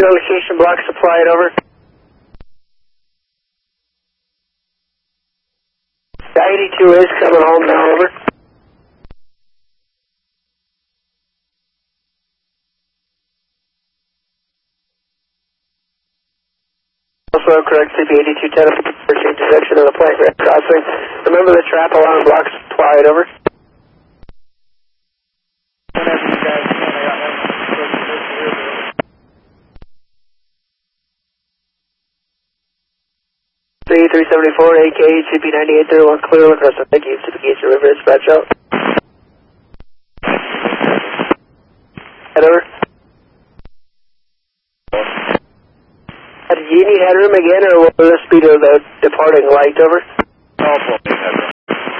Location block supplied, over. The 82 is coming home now, over. Also correct, CP8210, intersection of the plant red crossing. Remember the trap alarm block supplied, over. 374 AK, CP9831, clear across the thank you, Certification River dispatch out. Head over. Do you need headroom again, or what was the speed of the departing light, over?